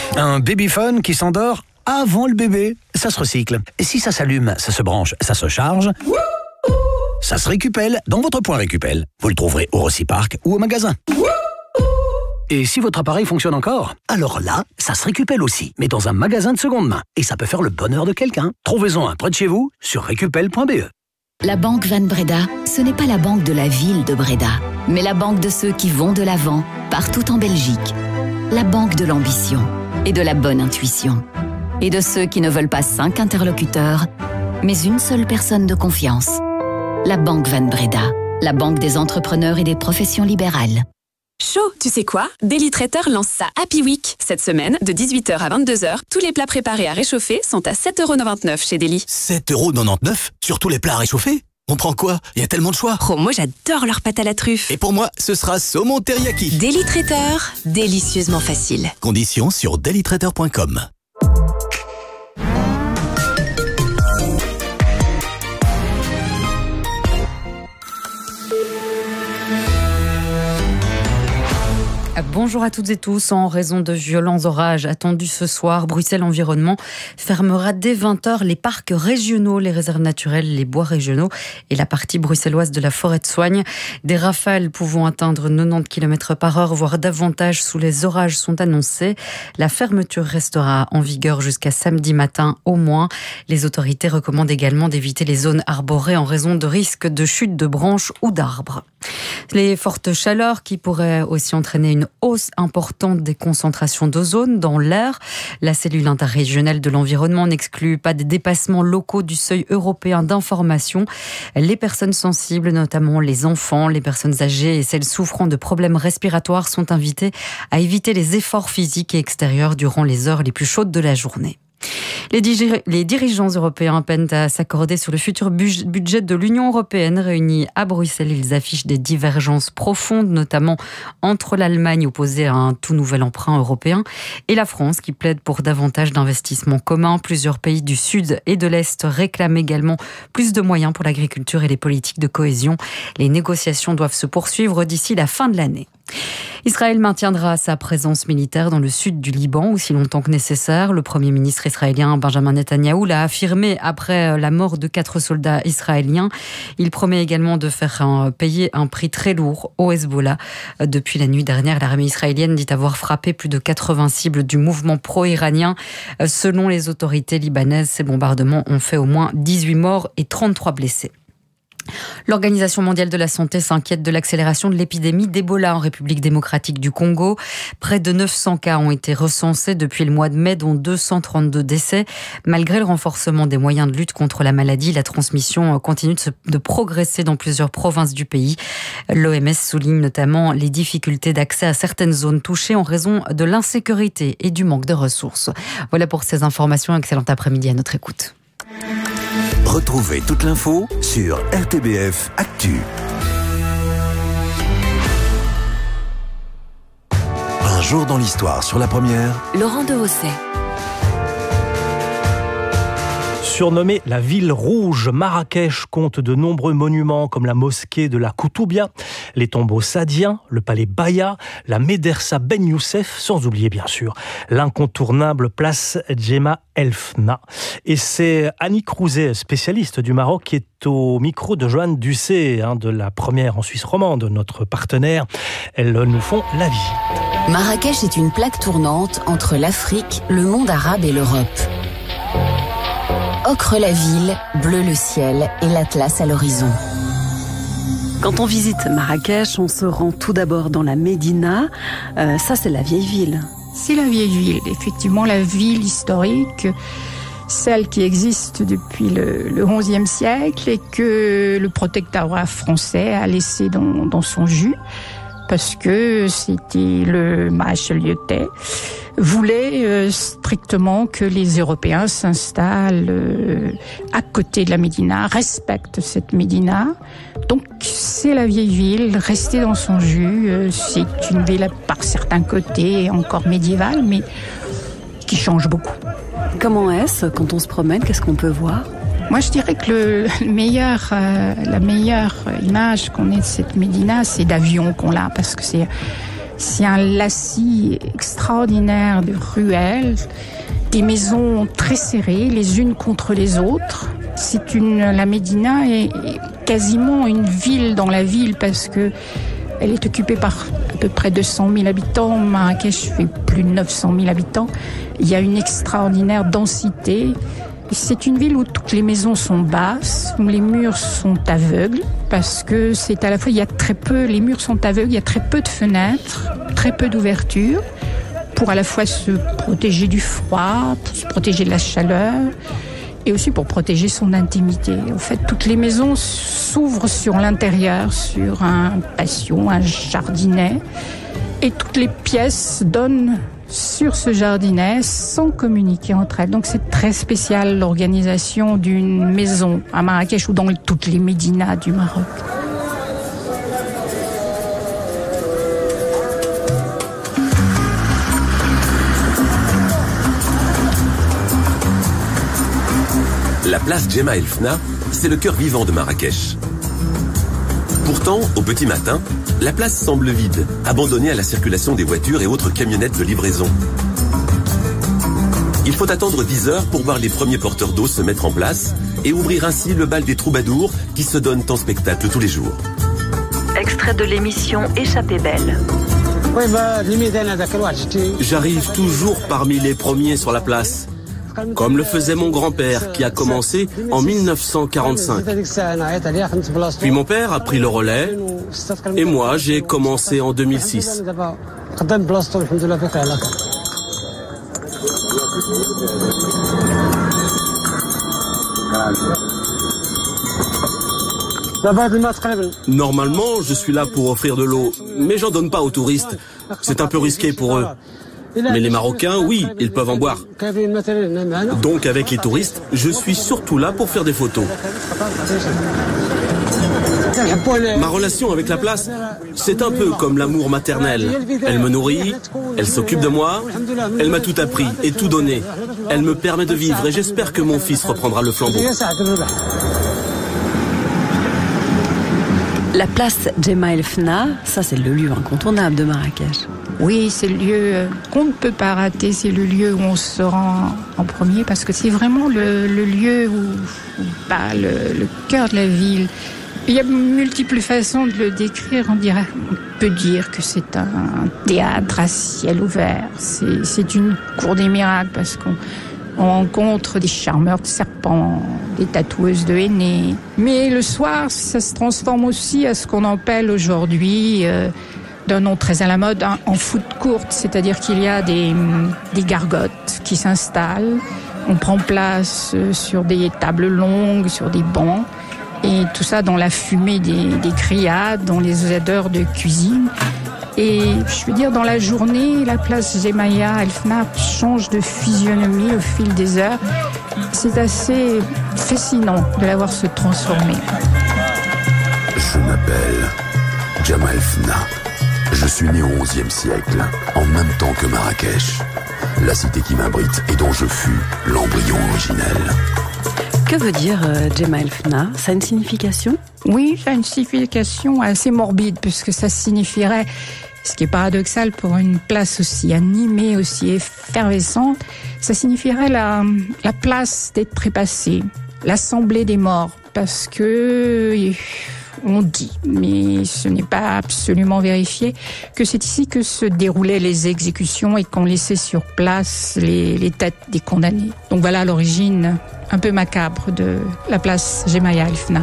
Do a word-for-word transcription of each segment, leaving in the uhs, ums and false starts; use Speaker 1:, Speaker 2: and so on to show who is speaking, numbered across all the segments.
Speaker 1: Un babyphone qui s'endort avant le bébé, ça se recycle. Et si ça s'allume, ça se branche, ça se charge, ça se récupelle dans votre point Récupel. Vous le trouverez au Reciparc ou au magasin. Et si votre appareil fonctionne encore, alors là, ça se récupelle aussi, mais dans un magasin de seconde main. Et ça peut faire le bonheur de quelqu'un. Trouvez-en un près de chez vous sur récupel point b e.
Speaker 2: La Banque Van Breda, ce n'est pas la banque de la ville de Breda, mais la banque de ceux qui vont de l'avant, partout en Belgique. La banque de l'ambition et de la bonne intuition. Et de ceux qui ne veulent pas cinq interlocuteurs, mais une seule personne de confiance. La Banque Van Breda, la banque des entrepreneurs et des professions libérales.
Speaker 3: Chaud, tu sais quoi? Daily Traiteur lance sa Happy Week. Cette semaine, de dix-huit heures à vingt-deux heures, tous les plats préparés à réchauffer sont à sept euros quatre-vingt-dix-neuf chez Daily.
Speaker 4: sept euros quatre-vingt-dix-neuf sur tous les plats à réchauffer? On prend quoi? Il y a tellement de choix.
Speaker 3: Oh, moi j'adore leur pâte à la truffe.
Speaker 4: Et pour moi, ce sera saumon teriyaki.
Speaker 3: Daily Traiteur, délicieusement facile.
Speaker 4: Conditions sur daily traiteur point com.
Speaker 5: Bonjour à toutes et tous. En raison de violents orages attendus ce soir, Bruxelles Environnement fermera dès vingt heures les parcs régionaux, les réserves naturelles, les bois régionaux et la partie bruxelloise de la forêt de Soignes. Des rafales pouvant atteindre quatre-vingt-dix kilomètres par heure, voire davantage sous les orages sont annoncées. La fermeture restera en vigueur jusqu'à samedi matin au moins. Les autorités recommandent également d'éviter les zones arborées en raison de risques de chute de branches ou d'arbres. Les fortes chaleurs qui pourraient aussi entraîner une hausse importante des concentrations d'ozone dans l'air. La cellule interrégionale de l'environnement n'exclut pas des dépassements locaux du seuil européen d'information. Les personnes sensibles, notamment les enfants, les personnes âgées et celles souffrant de problèmes respiratoires sont invitées à éviter les efforts physiques et extérieurs durant les heures les plus chaudes de la journée. Les, dig- les dirigeants européens peinent à s'accorder sur le futur bu- budget de l'Union européenne. Réunis à Bruxelles, ils affichent des divergences profondes, notamment entre l'Allemagne opposée à un tout nouvel emprunt européen et la France qui plaide pour davantage d'investissements communs. Plusieurs pays du Sud et de l'Est réclament également plus de moyens pour l'agriculture et les politiques de cohésion. Les négociations doivent se poursuivre d'ici la fin de l'année. Israël maintiendra sa présence militaire dans le sud du Liban aussi longtemps que nécessaire. Le Premier ministre israélien Benjamin Netanyahou l'a affirmé après la mort de quatre soldats israéliens. Il promet également de faire un, payer un prix très lourd au Hezbollah. Depuis la nuit dernière, l'armée israélienne dit avoir frappé plus de quatre-vingts cibles du mouvement pro-iranien. Selon les autorités libanaises, ces bombardements ont fait au moins dix-huit morts et trente-trois blessés. L'Organisation mondiale de la santé s'inquiète de l'accélération de l'épidémie d'Ebola en République démocratique du Congo. Près de neuf cents cas ont été recensés depuis le mois de mai, dont deux cent trente-deux décès. Malgré le renforcement des moyens de lutte contre la maladie, la transmission continue de, se, de progresser dans plusieurs provinces du pays. L'O M S souligne notamment les difficultés d'accès à certaines zones touchées en raison de l'insécurité et du manque de ressources. Voilà pour ces informations. Excellent après-midi à notre écoute.
Speaker 6: Retrouvez toute l'info sur R T B F Actu. Un jour dans l'histoire sur la première.
Speaker 2: Laurent Dehaussay.
Speaker 7: Surnommée la ville rouge, Marrakech compte de nombreux monuments comme la mosquée de la Koutoubia, les tombeaux sadiens, le palais Baïa, la médersa Ben Youssef, sans oublier bien sûr l'incontournable place Djema El Fna. Et c'est Annie Crouzet, spécialiste du Maroc, qui est au micro de Joanne Ducé, hein, de la première en Suisse romande, notre partenaire. Elles nous font la visite.
Speaker 2: Marrakech est une plaque tournante entre l'Afrique, le monde arabe et l'Europe. Ocre la ville, bleu le ciel et l'Atlas à l'horizon.
Speaker 8: Quand on visite Marrakech, on se rend tout d'abord dans la Médina. Euh, ça, c'est la vieille ville.
Speaker 9: C'est la vieille ville, effectivement, la ville historique, celle qui existe depuis le, le onzième siècle et que le protectorat français a laissé dans, dans son jus, parce que c'était le maréchal Lyotet voulait euh, strictement que les Européens s'installent euh, à côté de la Médina, respectent cette Médina. Donc c'est la vieille ville, restée dans son jus. Euh, c'est une ville par certains côtés encore médiévale, mais qui change beaucoup.
Speaker 8: Comment est-ce quand on se promène? Qu'est-ce qu'on peut voir?
Speaker 9: Moi, je dirais que le, le meilleur, euh, la meilleure image qu'on ait de cette Médina, c'est d'avion qu'on a, parce que c'est C'est un lacis extraordinaire de ruelles, des maisons très serrées, les unes contre les autres. C'est une, la Médina est quasiment une ville dans la ville parce que elle est occupée par à peu près deux cent mille habitants. Marrakech fait plus de neuf cent mille habitants. Il y a une extraordinaire densité. C'est une ville où toutes les maisons sont basses, où les murs sont aveugles, parce que c'est à la fois, il y a très peu, les murs sont aveugles, il y a très peu de fenêtres, très peu d'ouvertures, pour à la fois se protéger du froid, pour se protéger de la chaleur, et aussi pour protéger son intimité. En fait, toutes les maisons s'ouvrent sur l'intérieur, sur un patio, un jardinet, et toutes les pièces donnent sur ce jardinet sans communiquer entre elles. Donc c'est très spécial l'organisation d'une maison à Marrakech ou dans toutes les médinas du Maroc.
Speaker 10: La place Jemaa El Fna, c'est le cœur vivant de Marrakech. Pourtant, au petit matin, la place semble vide, abandonnée à la circulation des voitures et autres camionnettes de livraison. Il faut attendre dix heures pour voir les premiers porteurs d'eau se mettre en place et ouvrir ainsi le bal des troubadours qui se donnent en spectacle tous les jours.
Speaker 11: Extrait de l'émission Échappée belle.
Speaker 12: J'arrive toujours parmi les premiers sur la place, comme le faisait mon grand-père qui a commencé en mille neuf cent quarante-cinq. Puis mon père a pris le relais et moi j'ai commencé en deux mille six. Normalement, je suis là pour offrir de l'eau, mais j'en donne pas aux touristes. C'est un peu risqué pour eux. Mais les Marocains, oui, ils peuvent en boire. Donc avec les touristes, je suis surtout là pour faire des photos. Ma relation avec la place, c'est un peu comme l'amour maternel. Elle me nourrit, elle s'occupe de moi, elle m'a tout appris et tout donné. Elle me permet de vivre et j'espère que mon fils reprendra le flambeau.
Speaker 8: La place Jemaa El Fna, ça c'est le lieu incontournable de Marrakech.
Speaker 9: Oui, c'est le lieu qu'on ne peut pas rater, c'est le lieu où on se rend en premier parce que c'est vraiment le, le lieu où, où bah, le, le cœur de la ville. Il y a multiples façons de le décrire. On dirait, on peut dire que c'est un théâtre à ciel ouvert. C'est, c'est une cour des miracles parce qu'on on rencontre des charmeurs de serpents, des tatoueuses de henné. Mais le soir, ça se transforme aussi à ce qu'on appelle aujourd'hui, euh, d'un nom très à la mode, hein, en foot court. C'est-à-dire qu'il y a des, des gargotes qui s'installent. On prend place sur des tables longues, sur des bancs. Et tout ça dans la fumée des, des criades, dans les odeurs de cuisine. Et je veux dire, dans la journée, la place Jemaa El Fna change de physionomie au fil des heures. C'est assez fascinant de la voir se transformer.
Speaker 6: Je m'appelle Jemaa El Fna. Je suis né au onzième siècle, en même temps que Marrakech, la cité qui m'abrite et dont je fus l'embryon originel.
Speaker 8: Que veut dire euh, Jemaa El Fna? Ça a une signification?
Speaker 9: Oui, ça a une signification assez morbide, puisque ça signifierait, ce qui est paradoxal pour une place aussi animée, aussi effervescente, ça signifierait la, la place des trépassés, l'assemblée des morts, parce que on dit, mais ce n'est pas absolument vérifié, que c'est ici que se déroulaient les exécutions et qu'on laissait sur place les, les têtes des condamnés. Donc voilà l'origine un peu macabre de la place Jemaa El Fna.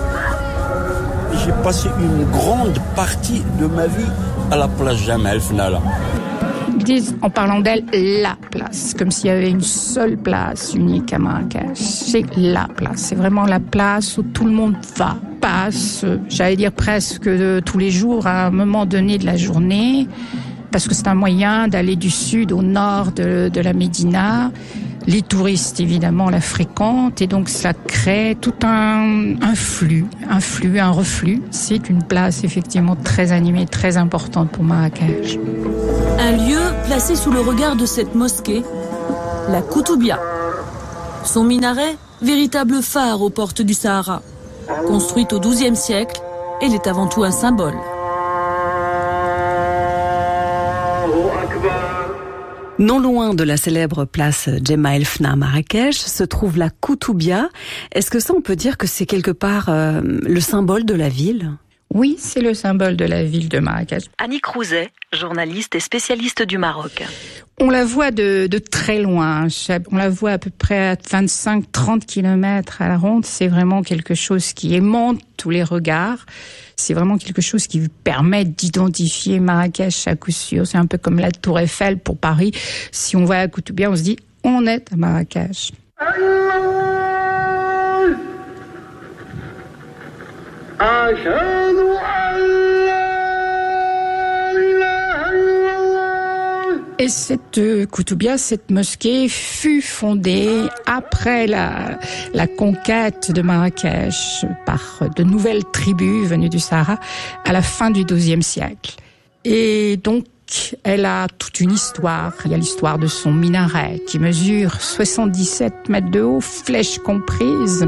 Speaker 13: J'ai passé une grande partie de ma vie à la place Jemaa El Fna là.
Speaker 9: Ils disent, en parlant d'elle, la place, comme s'il y avait une seule place unique à Marrakech. C'est la place, c'est vraiment la place où tout le monde va, passe, j'allais dire presque de, tous les jours à un moment donné de la journée, parce que c'est un moyen d'aller du sud au nord de, de la Médina. Les touristes, évidemment, la fréquentent et donc ça crée tout un, un flux, un flux, un reflux. C'est une place effectivement très animée, très importante pour Marrakech.
Speaker 14: Un lieu placé sous le regard de cette mosquée, la Koutoubia. Son minaret, véritable phare aux portes du Sahara. Construite au douzième siècle, elle est avant tout un symbole.
Speaker 8: Non loin de la célèbre place Djemma El Fna à Marrakech se trouve la Koutoubia. Est-ce que ça, on peut dire que c'est quelque part euh, le symbole de la ville ?
Speaker 9: Oui, c'est le symbole de la ville de Marrakech.
Speaker 11: Annie Crouzet, journaliste et spécialiste du Maroc.
Speaker 9: On la voit de, de très loin. On la voit à peu près à vingt-cinq à trente kilomètres à la ronde. C'est vraiment quelque chose qui aimante tous les regards. C'est vraiment quelque chose qui permet d'identifier Marrakech à coup sûr. C'est un peu comme la Tour Eiffel pour Paris. Si on voit la Koutoubia, on se dit on est à Marrakech. Et cette Koutoubia, cette mosquée fut fondée après la, la conquête de Marrakech par de nouvelles tribus venues du Sahara à la fin du douzième siècle. Et donc, elle a toute une histoire. Il y a l'histoire de son minaret qui mesure soixante-dix-sept mètres de haut, flèches comprises.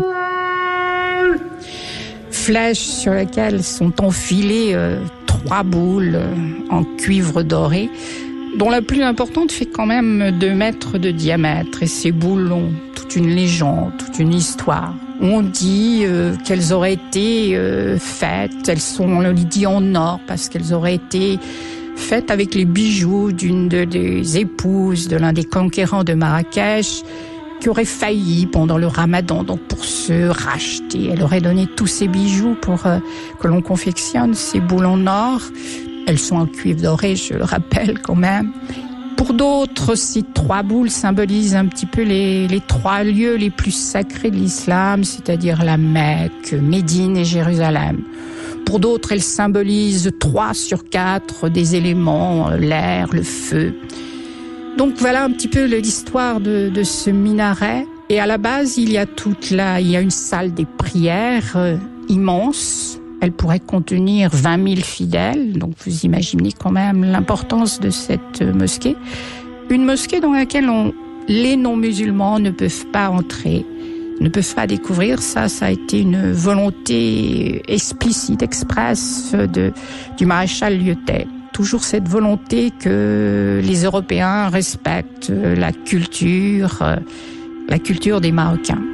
Speaker 9: Flèches sur lesquelles sont enfilées euh, trois boules euh, en cuivre doré, dont la plus importante fait quand même deux mètres de diamètre. Et ces boules ont toute une légende, toute une histoire. On dit euh, qu'elles auraient été euh, faites, elles sont, on le dit en or, parce qu'elles auraient été faites avec les bijoux d'une de, des épouses de l'un des conquérants de Marrakech, qui aurait failli pendant le ramadan, donc pour se racheter. Elle aurait donné tous ses bijoux pour euh, que l'on confectionne ces boules en or. Elles sont en cuivre doré, je le rappelle quand même. Pour d'autres, ces trois boules symbolisent un petit peu les, les trois lieux les plus sacrés de l'islam, c'est-à-dire la Mecque, Médine et Jérusalem. Pour d'autres, elles symbolisent trois sur quatre des éléments, l'air, le feu. Donc voilà un petit peu l'histoire de, de ce minaret. Et à la base, il y a toute la, il y a une salle des prières euh, immense. Elle pourrait contenir vingt mille fidèles. Donc vous imaginez quand même l'importance de cette mosquée. Une mosquée dans laquelle on, les non-musulmans ne peuvent pas entrer, ne peuvent pas découvrir. Ça, ça a été une volonté explicite, expresse de, du maréchal Lyautey. Toujours cette volonté que les Européens respectent la culture, la culture des Marocains.